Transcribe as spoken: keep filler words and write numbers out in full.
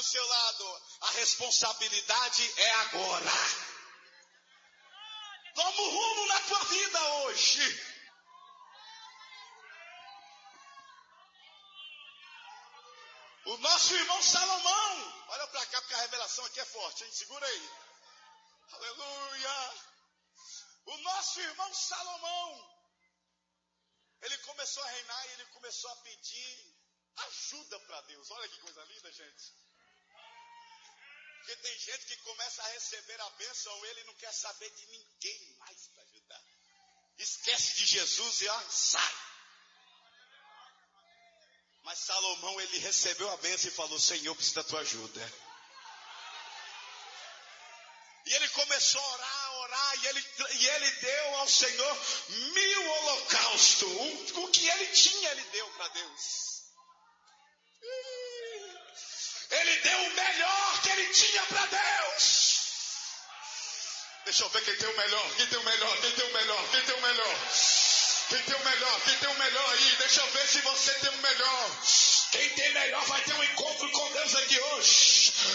seu lado, a responsabilidade é agora. Toma um rumo na tua vida hoje. O nosso irmão Salomão, olha para cá porque a revelação aqui é forte, hein? Segura aí. Aleluia. O nosso irmão Salomão, ele começou a reinar e ele começou a pedir ajuda para Deus. Olha que coisa linda, gente. Porque tem gente que começa a receber a bênção, ele não quer saber de ninguém mais para ajudar. Esquece de Jesus e ó, sai. Mas Salomão, ele recebeu a bênção e falou: Senhor, preciso da tua ajuda. E ele começou a orar, orar, e ele, e ele deu ao Senhor mil holocaustos. O, o que ele tinha, ele deu para Deus. Ele deu o melhor que ele tinha para Deus. Deixa eu ver quem tem o melhor, quem tem o melhor, quem tem o melhor, quem tem o melhor. Quem tem o melhor, quem tem o melhor aí, deixa eu ver se você tem o melhor. Quem tem melhor vai ter um encontro com Deus aqui hoje.